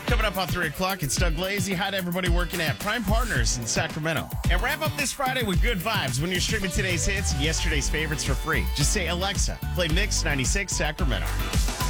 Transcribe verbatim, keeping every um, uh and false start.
Coming up on three o'clock, it's Doug Lazy. Hi to everybody working at Prime Partners in Sacramento. And wrap up this Friday with good vibes when you're streaming today's hits and yesterday's favorites for free. Just say, Alexa, play Mix ninety-six Sacramento.